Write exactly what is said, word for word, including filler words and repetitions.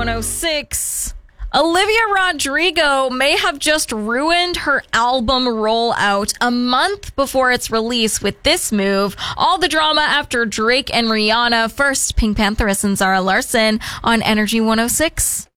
one oh six. Olivia Rodrigo may have just ruined her album rollout a month before its release with this move. All the drama after Drake and Rihanna. First, Pink Pantheress and Zara Larsson on Energy one oh six.